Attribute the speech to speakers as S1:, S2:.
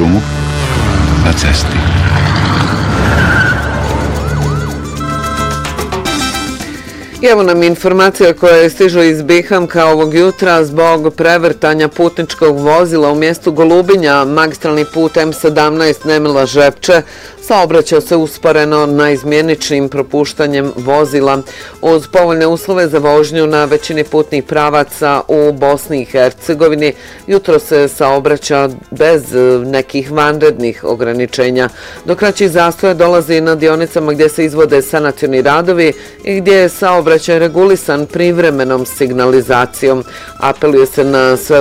S1: šumu, na cesti.
S2: I evo nam informacija koja je stižla iz Bihamka ovog jutra zbog prevrtanja putničkog vozila u mjestu Golubinja. Magistralni put M17 Nemila Žepče saobraćao se usporeno naizmjeničnim propuštanjem vozila. Uz povoljne uslove za vožnju na većini putnih pravaca u Bosni i Hercegovini jutro se saobraća bez nekih vanrednih ograničenja. Do kraćih zastoja dolazi na dionicama gdje se izvode sanacioni radovi i gdje je saobraćaj regulisan privremenom signalizacijom. Apeluje se na sve